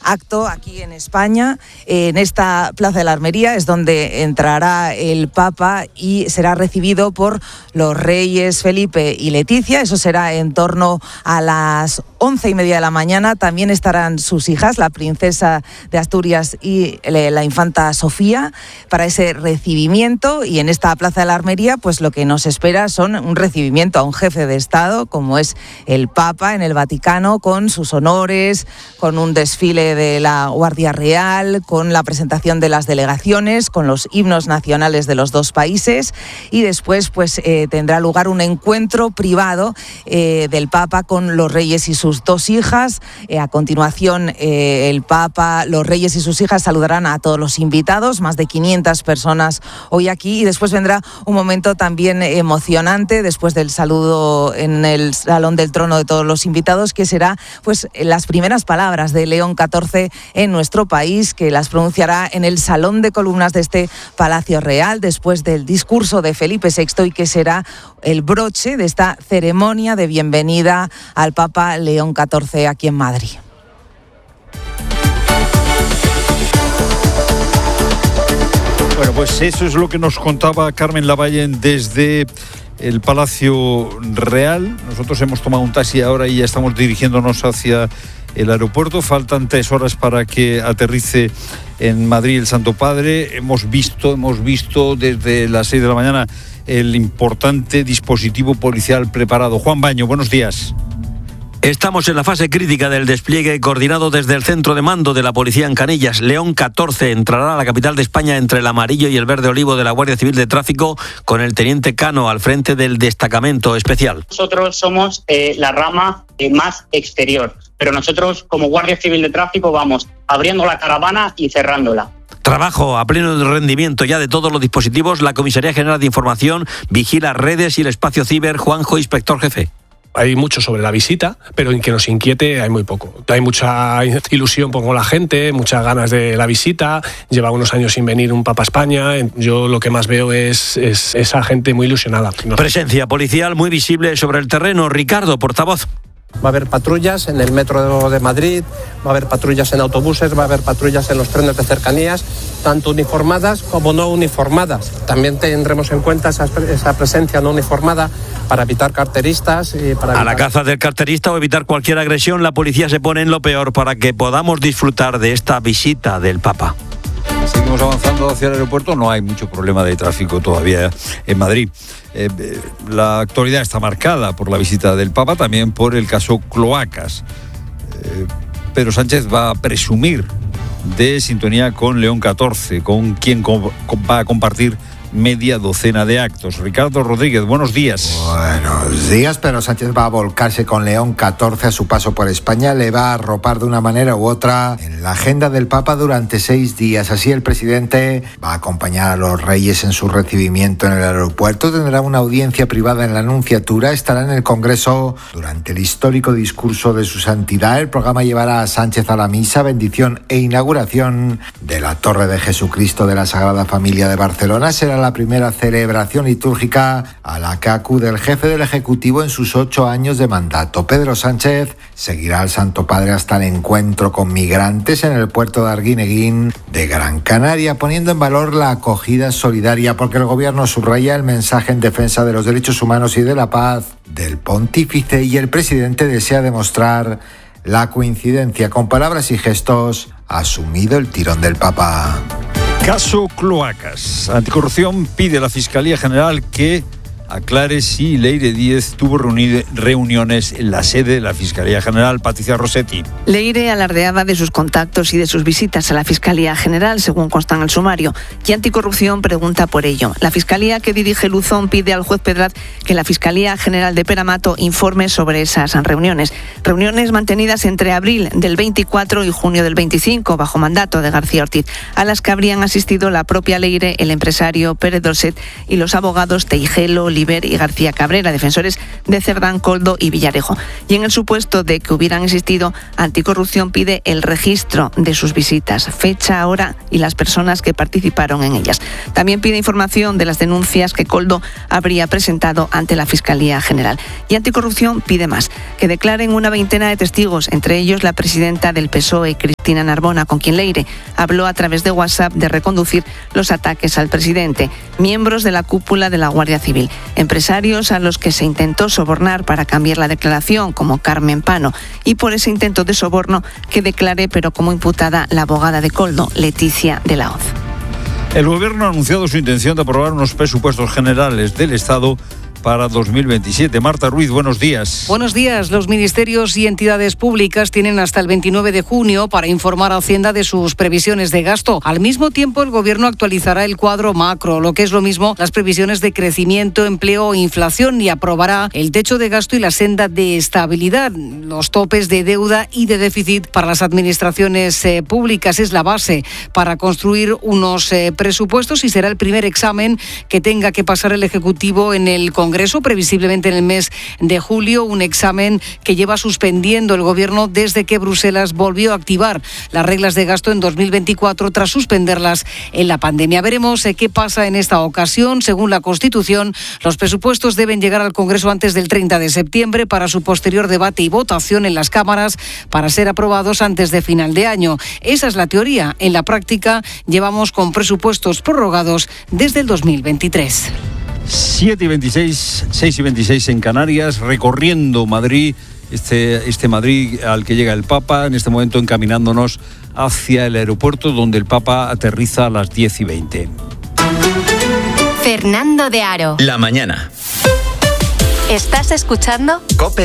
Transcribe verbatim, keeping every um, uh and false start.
acto aquí en España. En esta Plaza de la Armería es donde entrará el Papa y será recibido por los reyes Felipe y Leticia. Eso será en torno a las once y media de la mañana. También estarán sus hijas, la princesa de Asturias y la infanta Sofía, para ese recibimiento. Y en esta Plaza de la Armería, pues lo que nos espera son un recibimiento a un jefe de Estado, como es el Papa, en el Vaticano, con sus honores, con un desfile de la Guardia Real, con la presentación de las delegaciones, con los himnos nacionales de los dos países, y después pues eh, tendrá lugar un encuentro privado eh, del Papa con los reyes y sus dos hijas. Eh, a continuación eh, el Papa, los reyes y sus hijas saludarán a todos los invitados, más de quinientas personas hoy aquí, y después vendrá un momento también emocionante después del saludo en el Salón del Trono de todos los invitados, que será pues las primeras palabras de León catorce en nuestro país, que las pronunciará en el Salón de Columnas de este Palacio Real, después del discurso de Felipe sexto, y que será el broche de esta ceremonia de bienvenida al Papa León catorce aquí en Madrid. Bueno, pues eso es lo que nos contaba Carmen Lavallen desde el Palacio Real. Nosotros hemos tomado un taxi ahora y ya estamos dirigiéndonos hacia el aeropuerto. Faltan tres horas para que aterrice en Madrid el Santo Padre. Hemos visto, hemos visto desde las seis de la mañana el importante dispositivo policial preparado. Juan Baño, buenos días. Estamos en la fase crítica del despliegue coordinado desde el centro de mando de la policía en Canillas. León catorce entrará a la capital de España entre el amarillo y el verde olivo de la Guardia Civil de Tráfico, con el teniente Cano al frente del destacamento especial. Nosotros somos eh, la rama eh, más exterior, pero nosotros como Guardia Civil de Tráfico vamos abriendo la caravana y cerrándola. Trabajo a pleno rendimiento ya de todos los dispositivos. La Comisaría General de Información vigila redes y el espacio ciber. Juanjo, inspector jefe. Hay mucho sobre la visita, pero en que nos inquiete hay muy poco. Hay mucha ilusión con la gente, muchas ganas de la visita. Lleva unos años sin venir un Papa a España. Yo lo que más veo es, es esa gente muy ilusionada. Presencia policial muy visible sobre el terreno. Ricardo, portavoz. Va a haber patrullas en el metro de Madrid, va a haber patrullas en autobuses, va a haber patrullas en los trenes de cercanías, tanto uniformadas como no uniformadas. También tendremos en cuenta esa, esa presencia no uniformada para evitar carteristas. Y para evitar... A la caza del carterista o evitar cualquier agresión, la policía se pone en lo peor para que podamos disfrutar de esta visita del Papa. Seguimos avanzando hacia el aeropuerto. No hay mucho problema de tráfico todavía en Madrid. Eh, la actualidad está marcada por la visita del Papa, también por el caso Cloacas. Eh, Pedro Sánchez va a presumir de sintonía con León catorce, con quien co- va a compartir media docena de actos. Ricardo Rodríguez, buenos días. Buenos días. Pedro Sánchez va a volcarse con León catorce a su paso por España. Le va a arropar de una manera u otra en la agenda del Papa durante seis días. Así el presidente va a acompañar a los reyes en su recibimiento en el aeropuerto. Tendrá una audiencia privada en la Nunciatura. Estará en el Congreso durante el histórico discurso de su santidad. El programa llevará a Sánchez a la misa, bendición e inauguración de la Torre de Jesucristo de la Sagrada Familia de Barcelona. Será la primera celebración litúrgica a la que acude el jefe del Ejecutivo en sus ocho años de mandato. Pedro Sánchez seguirá al Santo Padre hasta el encuentro con migrantes en el puerto de Arguineguín de Gran Canaria, poniendo en valor la acogida solidaria, porque el gobierno subraya el mensaje en defensa de los derechos humanos y de la paz del pontífice, y el presidente desea demostrar la coincidencia con palabras y gestos asumido el tirón del Papa. Caso Cloacas. Anticorrupción pide a la Fiscalía General que aclare si Leire Díez tuvo reuni- reuniones en la sede de la Fiscalía General. Patricia Rossetti. Leire alardeaba de sus contactos y de sus visitas a la Fiscalía General, según consta en el sumario, y Anticorrupción pregunta por ello. La Fiscalía que dirige Luzón pide al juez Pedraz que la Fiscalía General de Peramato informe sobre esas reuniones. Reuniones mantenidas entre abril del veinticuatro y junio del veinticinco, bajo mandato de García Ortiz, a las que habrían asistido la propia Leire, el empresario Pérez Dolcet y los abogados Teijelo, Oliver y García Cabrera, defensores de Cerdán, Koldo y Villarejo. Y en el supuesto de que hubieran existido, Anticorrupción pide el registro de sus visitas, fecha, hora y las personas que participaron en ellas. También pide información de las denuncias que Koldo habría presentado ante la Fiscalía General. Y Anticorrupción pide más, que declaren una veintena de testigos, entre ellos la presidenta del P S O E, Cristina Narbona, con quien Leire habló a través de WhatsApp de reconducir los ataques al presidente, miembros de la cúpula de la Guardia Civil, empresarios a los que se intentó sobornar para cambiar la declaración, como Carmen Pano, y por ese intento de soborno que declaré, pero como imputada, la abogada de Koldo, Leticia de la Hoz. El Gobierno ha anunciado su intención de aprobar unos presupuestos generales del Estado para dos mil veintisiete. Marta Ruiz, buenos días. Buenos días. Los ministerios y entidades públicas tienen hasta el veintinueve de junio para informar a Hacienda de sus previsiones de gasto. Al mismo tiempo, el Gobierno actualizará el cuadro macro, lo que es lo mismo las previsiones de crecimiento, empleo e inflación, y aprobará el techo de gasto y la senda de estabilidad. Los topes de deuda y de déficit para las administraciones eh, públicas es la base para construir unos eh, presupuestos, y será el primer examen que tenga que pasar el Ejecutivo en el Congreso. Congreso, previsiblemente en el mes de julio, un examen que lleva suspendiendo el Gobierno desde que Bruselas volvió a activar las reglas de gasto en dos mil veinticuatro tras suspenderlas en la pandemia. Veremos eh, qué pasa en esta ocasión. Según la Constitución, los presupuestos deben llegar al Congreso antes del treinta de septiembre para su posterior debate y votación en las cámaras para ser aprobados antes de final de año. Esa es la teoría. En la práctica, llevamos con presupuestos prorrogados desde el dos mil veintitrés. siete y veintiséis, seis y veintiséis en Canarias, recorriendo Madrid, este, este Madrid al que llega el Papa, en este momento encaminándonos hacia el aeropuerto donde el Papa aterriza a las diez y veinte. Fernando de Aro. La mañana. ¿Estás escuchando? COPE.